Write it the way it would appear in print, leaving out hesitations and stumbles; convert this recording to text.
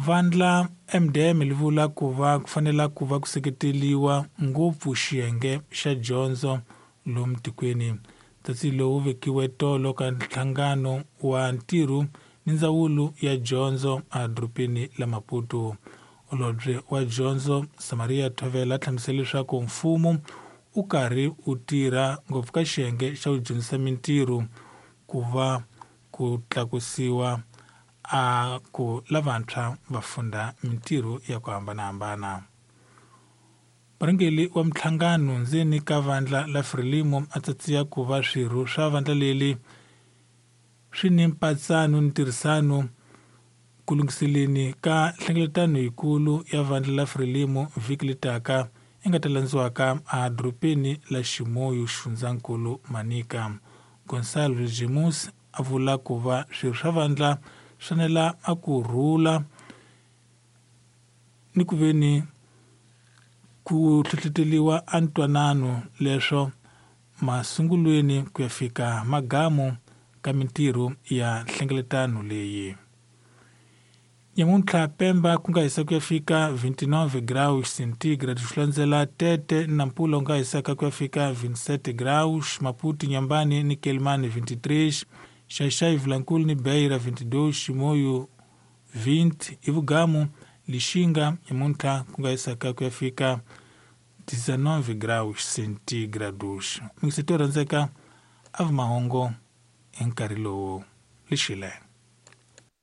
vandla MDM livula kuva kufanela kuva kuseketeliwa ngopfu xiyenge xa dyondzo lomu tikweni. Tsatsi lowu vekiwe tolo ka nhlangano wa ntirho ni ndzawulo ya dyondzo edorobeni la Maputo. Holobye wa dyondzo Samaria Thobela hlamusele leswaku mfumo u karhi u tirha ngopfu ka xiyenge xa ku dyondzisa mintirho ku va ku tlakusiwa ku lavantshwa va funda mintirho ya ku hambanahambana. Murhangeri wa minhlangano ndzeni ka vandla la Frelimo a tsatsiya ku va swirho swa vandla leli swi ni mpatsano ni ntirhisano ku lunghiseleni ka nhlengeletano yikulu ya vandla la Frelimo vhiki letaka nga ta landziwaka edorobeni la Ximoyo xifundzankulu Manika. Gonçalo Regimus a vula ku va swirho swa vandla swanela a ku rhula ni ku veni ku hlohloteliwa ntwanano leswo masungulweni ku ya fika magamu ka mintirho ya nhlengeletano leyi. Nyamuntlha Pemba ku nga hisa ku ya fika 29 graus centigrade swilandzela Tete na Mpula ku nga hisaka ku ya fika 27 graus, Maputo Nyambani ni Kelmani 23, Xai-Xai Vilankulu ni Beira 22, Ximoyo 20, Ivugamu Lixinga nyamuntlha ku nga hisaka ku ya fika 19 graus centigrados. Mingiseto rhandzeka a mahungu enkarhi lowu lixile.